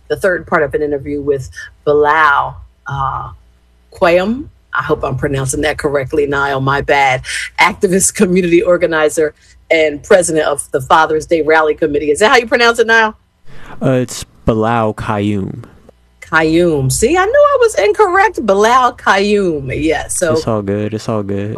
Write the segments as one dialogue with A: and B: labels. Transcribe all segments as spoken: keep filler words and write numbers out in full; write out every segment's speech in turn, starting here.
A: the third part of an interview with Bilal uh, Quayum. I hope I'm pronouncing that correctly, Niall. My bad. Activist, community organizer, and president of the Father's Day Rally Committee. Is that how you pronounce it, Niall?
B: Uh, it's Bilal Quayum.
A: Quayum. See, I knew I was incorrect. Bilal Quayum. Yeah. So
B: it's all good. It's all good.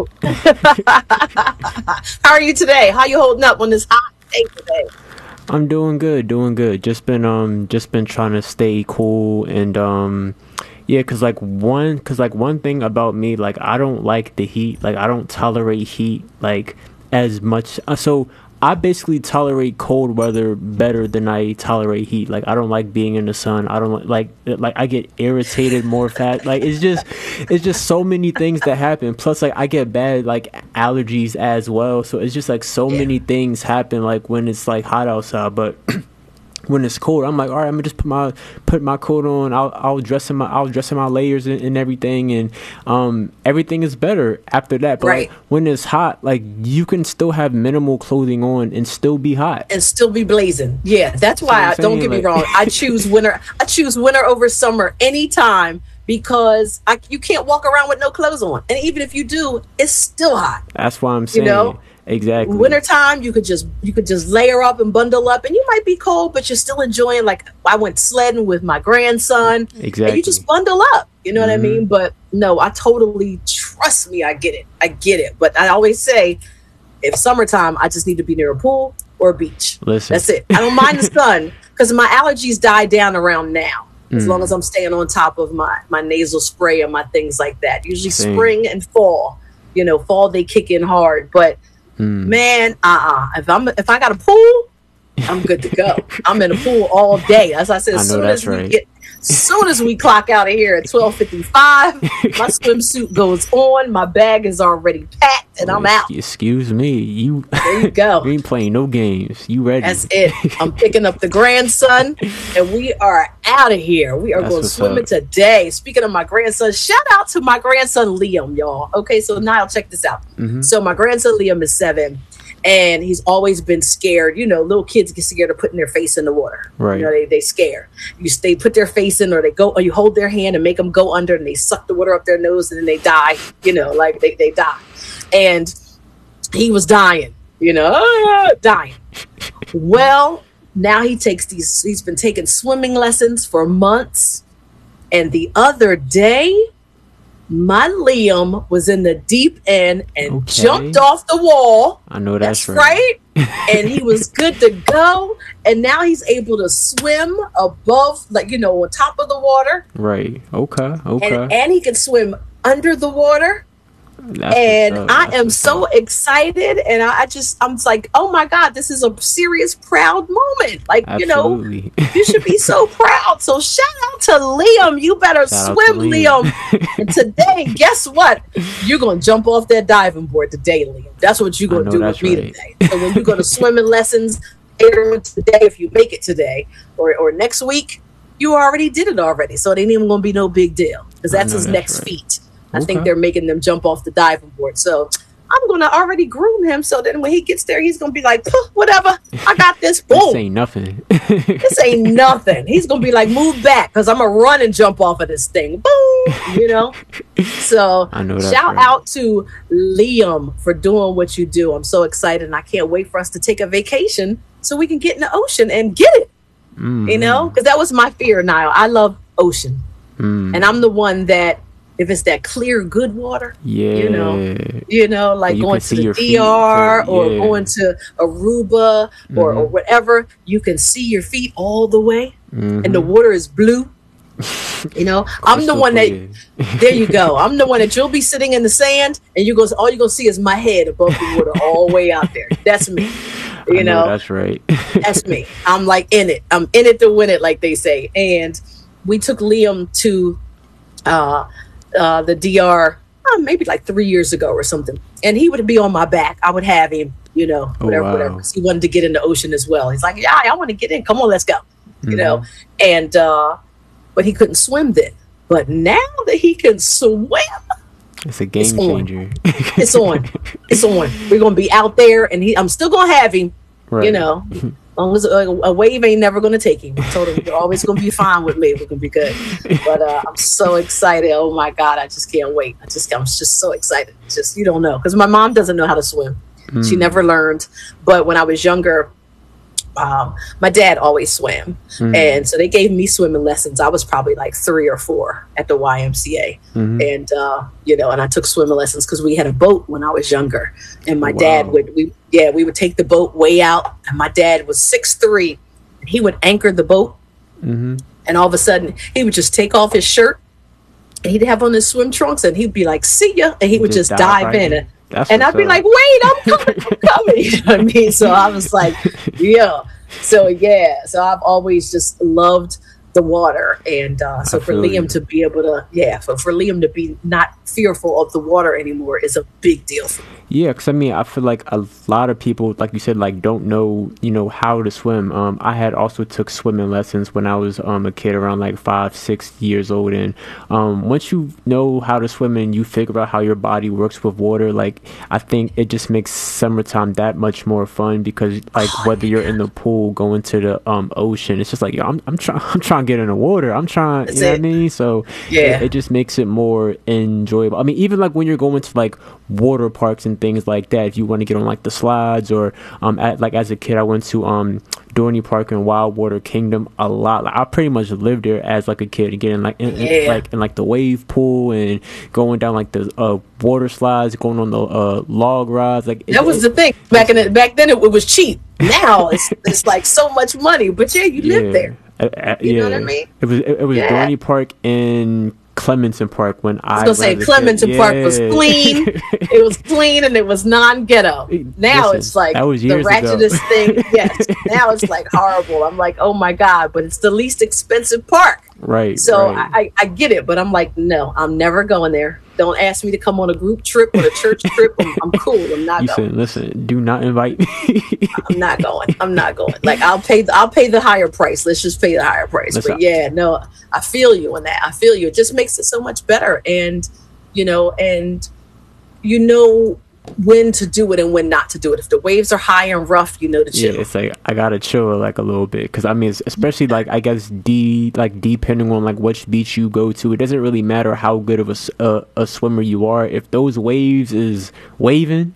A: How are you today? How you holding up on this hot day today?
B: I'm doing good. Doing good. Just been um, just been trying to stay cool and um. Yeah, cause like one, cause like one thing about me, like I don't like the heat. Like I don't tolerate heat like as much. Uh, so I basically tolerate cold weather better than I tolerate heat. Like I don't like being in the sun. I don't like like like I get irritated more fast. Like it's just it's just so many things that happen. Plus like I get bad like allergies as well. So it's just like so yeah. many things happen like when it's like hot outside, but. When it's cold, I'm like, all right, I'm gonna just put my put my coat on. I'll I'll dress in my I'll dress in my layers and, and everything, and um everything is better after that. But
A: right.
B: like, when it's hot, like you can still have minimal clothing on and still be hot
A: and still be blazing. Yeah, that's why. I, don't get like, me wrong. I choose winter. I choose winter over summer anytime because I you can't walk around with no clothes on, and even if you do, it's still hot.
B: That's why I'm saying.
A: You know?
B: Exactly.
A: Wintertime, you could just you could just layer up and bundle up, and you might be cold, but you're still enjoying. Like I went sledding with my grandson.
B: Exactly.
A: And you just bundle up. You know mm-hmm. what I mean? But no, I totally trust me. I get it. I get it. But I always say, if summertime, I just need to be near a pool or a beach.
B: Listen,
A: that's it. I don't mind the sun because my allergies die down around now. As mm. long as I'm staying on top of my my nasal spray and my things like that. Usually Same. Spring and fall. You know, fall they kick in hard, but. Mm. Man, uh-uh. If I'm if I got a pool, I'm good to go. I'm in a pool all day. As I said, as soon as we right. get, soon as we clock out of here at twelve fifty-five, my swimsuit goes on. My bag is already packed, and oh, I'm out.
B: Excuse me, you.
A: There you go.
B: You ain't playing no games. You ready?
A: That's it. I'm picking up the grandson, and we are out of here. We are That's going swimming up. Today. Speaking of my grandson, shout out to my grandson Liam, y'all. Okay, so Niall, check this out. Mm-hmm. So my grandson Liam is seven. And he's always been scared. You know, little kids get scared of putting their face in the water.
B: Right.
A: You know, they they scared. You they put their face in, or they go, or you hold their hand and make them go under, and they suck the water up their nose, and then they die. You know, like they they die. And he was dying. You know, ah, dying. Well, now he takes these. He's been taking swimming lessons for months, and the other day. My Liam was in the deep end and okay. jumped off the wall.
B: I know that's,
A: that's right. right. And he was good to go. And now he's able to swim above, like, you know, on top of the water.
B: Right. Okay. Okay.
A: And, and he can swim under the water. That's and I am so up. excited, and I, I just I'm like, oh my God, this is a serious proud moment. Like, Absolutely. you know, you should be so proud. So shout out to Liam. You better shout swim, Liam. Liam. And today, guess what? You're gonna jump off that diving board today, Liam. That's what you're gonna do with me right. today. So when you go to swimming lessons later on today, if you make it today or or next week, you already did it already. So it ain't even gonna be no big deal because that's his that's next right. feat. I okay. think they're making them jump off the diving board. So I'm going to already groom him. So then when he gets there, he's going to be like, whatever, I got this. Boom.
B: This ain't nothing.
A: This ain't nothing. He's going to be like, move back because I'm going to run and jump off of this thing. Boom. You know? So
B: I know
A: shout
B: right.
A: out to Liam for doing what you do. I'm so excited. And I can't wait for us to take a vacation so we can get in the ocean and get it. Mm. You know? Because that was my fear, Niall. I love ocean. Mm. And I'm the one that, if it's that clear, good water,
B: yeah,
A: you know, you know, like
B: you
A: going to the D R or yeah. going to Aruba mm-hmm. or, or whatever, you can see your feet all the way, mm-hmm. and the water is blue. You know, I'm the one that. There you go. I'm the one that you'll be sitting in the sand, and you go. All you're gonna see is my head above the water, all the way out there. That's me. You know,
B: know, that's right.
A: That's me. I'm like in it. I'm in it to win it, like they say. And we took Liam to. Uh, Uh, the D R uh, maybe like three years ago or something, and he would be on my back. I would have him, you know, whatever, oh, wow. whatever. He wanted to get in the ocean as well. He's like, yeah, I want to get in. Come on, let's go. Mm-hmm. You know, and uh, but he couldn't swim then. But now that he can swim,
B: it's a game
A: it's
B: changer.
A: On. It's on. It's on. We're gonna be out there, and he. I'm still gonna have him. Right. You know, As long as a, a wave ain't never going to take him. I told him you're always going to be fine with me. We're going to be good. But uh, I'm so excited. Oh my God, I just can't wait. I just I'm just so excited. It's just you don't know, because my mom doesn't know how to swim. Mm. She never learned. But when I was younger, Um, my dad always swam, mm-hmm. and so they gave me swimming lessons. I was probably like three or four at the Y M C A, mm-hmm. and uh, you know, and I took swimming lessons because we had a boat when I was younger, and my wow. dad would we yeah we would take the boat way out, and my dad was six three, and he would anchor the boat, mm-hmm. and all of a sudden he would just take off his shirt, and he'd have on his swim trunks, and he'd be like, "See ya," and he would just, just dive, dive in. And, That's and I'd be up. like, wait, I'm coming, I'm coming. You know what I mean? So I was like, yeah. So, yeah. So I've always just loved the water. And uh, so for Liam you. to be able to, yeah, for, for Liam to be not fearful of the water anymore is a big deal for me.
B: Yeah, because I mean, I feel like a lot of people, like you said, like don't know, you know, how to swim. Um, I had also took swimming lessons when I was um a kid, around like five, six years old. And um, once you know how to swim and you figure out how your body works with water, like I think it just makes summertime that much more fun, because like oh, whether you're in the pool, going to the um ocean, it's just like, yo, I'm I'm trying I'm trying to get in the water. I'm trying, That's you know it. what I mean? So yeah, it, it just makes it more enjoyable. I mean, even like when you're going to like water parks and things like that, if you want to get on like the slides, or um at, like as a kid I went to um Dorney Park and Wildwater Kingdom a lot. Like I pretty much lived there as like a kid, getting like in, yeah. in, like in like the wave pool and going down like the uh water slides, going on the uh log rides. Like
A: that it, was it, the thing back in it back then. It, it was cheap. Now it's it's like so much money, but yeah, you yeah. lived there. Uh, uh, you yeah. know what I mean?
B: It was it, it was yeah. Dorney Park in Clementon Park when I,
A: I was gonna say Clementon yeah. Park was clean. It was clean and it was non-ghetto. Now Listen, it's like the ratchetest ago. thing. Yes, now it's like horrible. I'm like, oh my God, but it's the least expensive park.
B: Right.
A: So
B: right.
A: I, I get it, but I'm like, no, I'm never going there. Don't ask me to come on a group trip or a church trip. I'm, I'm cool. I'm not
B: you
A: going.
B: Said, Listen, do not invite me.
A: I'm not going. I'm not going. Like I'll pay. The, I'll pay the higher price. Let's just pay the higher price. That's but not- yeah, no, I feel you on that. I feel you. It just makes it so much better, and you know, and you know when to do it and when not to do it. If the waves are high and rough, you know to chill.
B: Yeah, it's like I gotta chill like a little bit, because I mean, especially like I guess d like depending on like which beach you go to, it doesn't really matter how good of a a, a swimmer you are. If those waves is waving,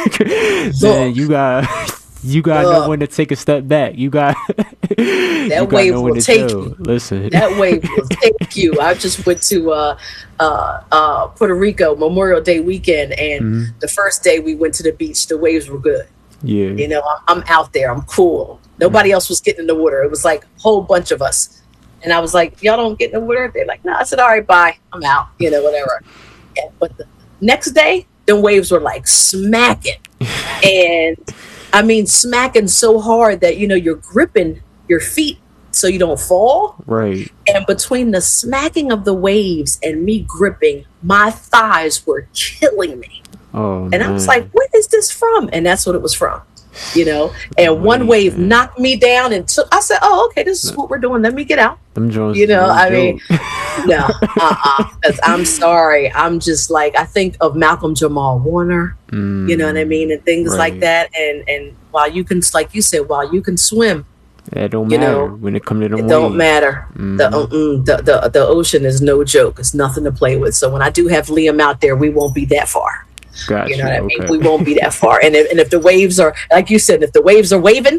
B: then you got you got know when to take a step back. You got
A: that wave will take chill. you.
B: Listen,
A: that wave will take you. I just went to uh, uh, uh, Puerto Rico Memorial Day weekend, and mm-hmm. the first day we went to the beach, the waves were good.
B: Yeah,
A: you know, I'm, I'm out there. I'm cool. Nobody mm-hmm. else was getting in the water. It was like a whole bunch of us, and I was like, "Y'all don't get in the water?" They're like, "No." I said, "All right, bye. I'm out." You know, whatever. Yeah, but the next day, the waves were like smacking, and I mean, smacking so hard that, you know, you're gripping your feet so you don't fall.
B: Right.
A: And between the smacking of the waves and me gripping, my thighs were killing me.
B: Oh,
A: and
B: man.
A: I was like, where is this from? And that's what it was from, you know. And oh, one wave man. knocked me down and took, I said, oh, okay, this is what we're doing. Let me get out.
B: Them Jones,
A: you know, I mean, no, uh-uh. I'm sorry. I'm just like, I think of Malcolm Jamal Warner, mm, you know what I mean? And things right. like that. And, and while you can, like you said, while you can swim,
B: it don't matter you know, when it comes to the
A: It don't matter. Mm-hmm. The, uh, the, the, the ocean is no joke. It's nothing to play with. So when I do have Liam out there, we won't be that far.
B: Gotcha,
A: you know what I mean?
B: okay.
A: We won't be that far. And if, and if the waves are, like you said, if the waves are waving,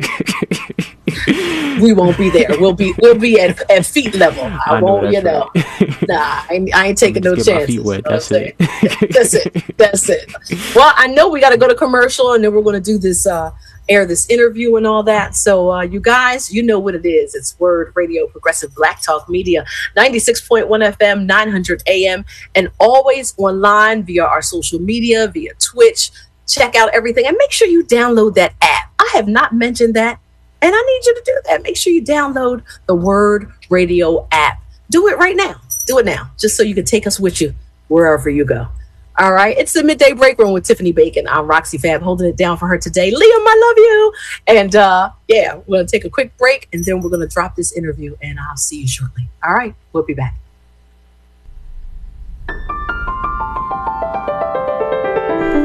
A: we won't be there. We'll be we'll be at, at feet level. I, I won't, know, you know. Right. Nah, I ain't, I ain't taking no chances. You know
B: that's it.
A: That's it. That's it. Well, I know we got to go to commercial, and then we're going to do this, uh, air this interview and all that. So, uh, you guys, you know what it is. It's Word Radio, Progressive Black Talk Media, ninety-six point one F M, nine hundred A M, and always online via our social media, via Twitch. Check out everything, and make sure you download that app. I have not mentioned that. And I need you to do that. Make sure you download the Word Radio app. Do it right now. Do it now, just so you can take us with you wherever you go. All right. It's the Midday Break Room with Tiffany Bacon. I'm Roxy Fab, holding it down for her today. Liam, I love you. And uh, yeah, we're going to take a quick break, and then we're going to drop this interview, and I'll see you shortly. All right. We'll be back.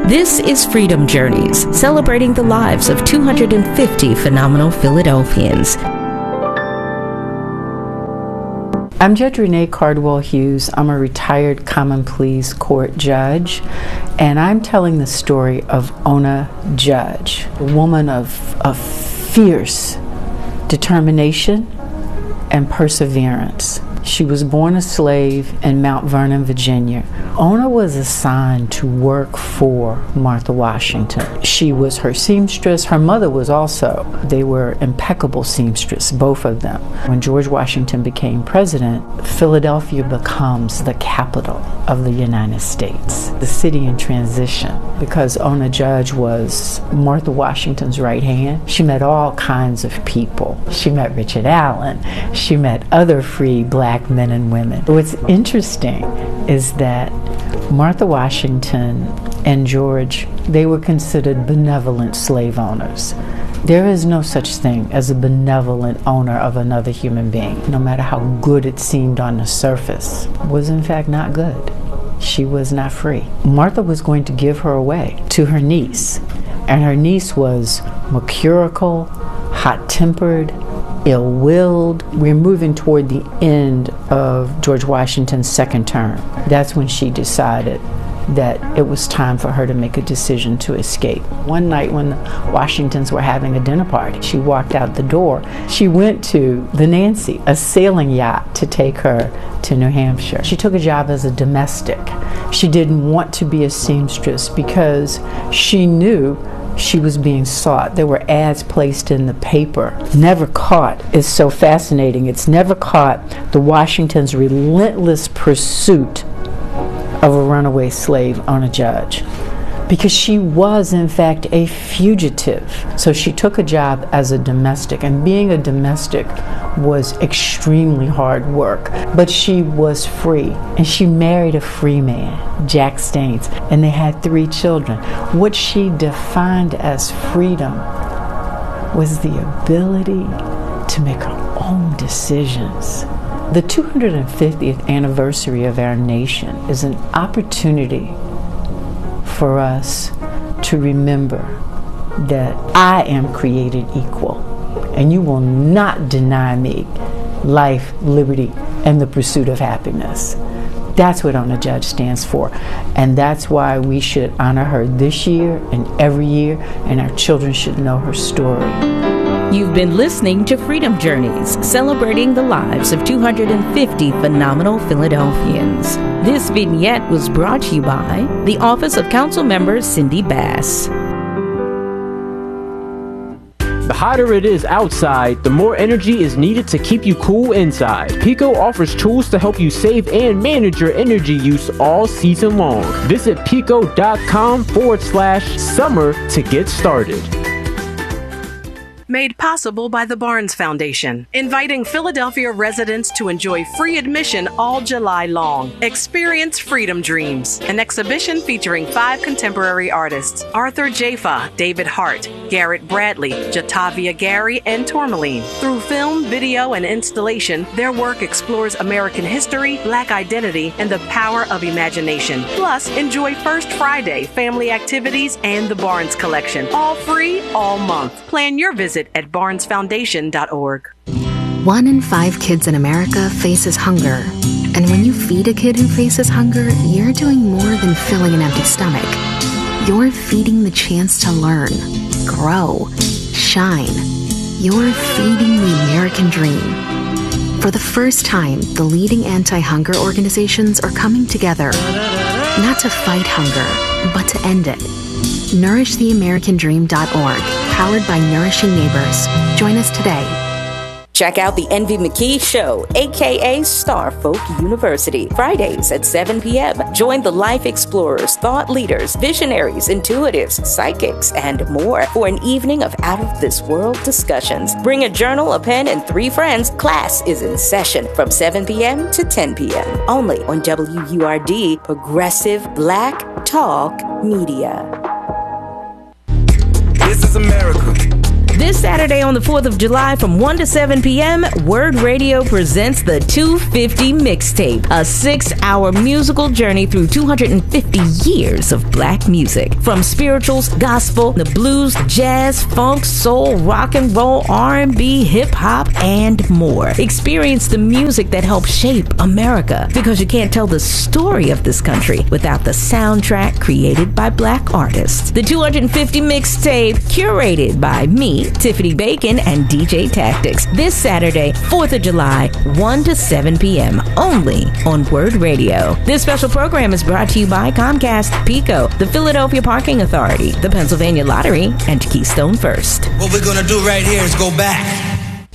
C: This is Freedom Journeys, celebrating the lives of two hundred fifty phenomenal Philadelphians.
D: I'm Judge Renee Cardwell Hughes. I'm a retired Common Pleas Court judge, and I'm telling the story of Ona Judge, a woman of, of fierce determination and perseverance. She was born a slave in Mount Vernon, Virginia. Ona was assigned to work for Martha Washington. She was her seamstress. Her mother was also. They were impeccable seamstress, both of them. When George Washington became president, Philadelphia becomes the capital of the United States, the city in transition, because Ona Judge was Martha Washington's right hand. She met all kinds of people. She met Richard Allen. She met other free black men and women. What's interesting is that Martha Washington and George, they were considered benevolent slave owners. There is no such thing as a benevolent owner of another human being, no matter how good it seemed on the surface, was in fact not good. She was not free. Martha was going to give her away to her niece, and her niece was mercurial, hot-tempered, ill-willed. We're moving toward the end of George Washington's second term. That's when she decided that it was time for her to make a decision to escape. One night when the Washingtons were having a dinner party, she walked out the door. She went to the Nancy, a sailing yacht, to take her to New Hampshire. She took a job as a domestic. She didn't want to be a seamstress because she knew she was being sought. There were ads placed in the paper. Never Caught is so fascinating. It's Never Caught, the Washingtons' relentless pursuit of a runaway slave, Ona Judge, because she was in fact a fugitive. So she took a job as a domestic, and being a domestic was extremely hard work, but she was free, and she married a free man, Jack Staines, and they had three children. What she defined as freedom was the ability to make her own decisions. The two hundred fiftieth anniversary of our nation is an opportunity for us to remember that I am created equal, and you will not deny me life, liberty, and the pursuit of happiness. That's what Ona Judge stands for, and that's why we should honor her this year and every year, and our children should know her story.
C: You've been listening to Freedom Journeys, celebrating the lives of two hundred fifty phenomenal Philadelphians. This vignette was brought to you by the Office of Council Member Cindy Bass.
B: The hotter it is outside, the more energy is needed to keep you cool inside. Pico offers tools to help you save and manage your energy use all season long. Visit pico.com forward slash summer to get started.
E: Made possible by the Barnes Foundation, inviting Philadelphia residents to enjoy free admission all July long. Experience Freedom Dreams, an exhibition featuring five contemporary artists: Arthur Jafa, David Hart, Garrett Bradley, Jatavia Gary, and Tourmaline. Through film, video, and installation, their work explores American history, Black identity, and the power of imagination. Plus, enjoy First Friday, family activities, and the Barnes Collection. All free, all month. Plan your visit at barnes foundation dot org.
F: One in five kids in America faces hunger. And when you feed a kid who faces hunger, you're doing more than filling an empty stomach. You're feeding the chance to learn, grow, shine. You're feeding the American dream. For the first time, the leading anti-hunger organizations are coming together, not to fight hunger, but to end it. nourish the american dream dot org, powered by Nourishing Neighbors. Join us today.
C: Check out the Envy McKee Show, aka Star Folk University, Fridays at seven p.m. Join the life explorers, thought leaders, visionaries, intuitives, psychics, and more for an evening of out-of-this-world discussions. Bring a journal, a pen, and three friends. Class is in session from seven p.m. to ten p.m. Only on W U R D, Progressive Black Talk Media.
G: This is America.
C: This Saturday on the fourth of July from one to seven p.m., Word Radio presents the two fifty Mixtape, a six-hour musical journey through two hundred fifty years of black music. From spirituals, gospel, the blues, jazz, funk, soul, rock and roll, R and B, hip-hop, and more. Experience the music that helped shape America, because you can't tell the story of this country without the soundtrack created by black artists. The two hundred fifty Mixtape, curated by me, Tiffany Bacon, and D J Tactics. This Saturday, fourth of July, one to seven p.m., only on Word Radio. This special program is brought to you by Comcast, Pico, the Philadelphia Parking Authority, the Pennsylvania Lottery, and Keystone First.
G: What we're gonna do right here is go back.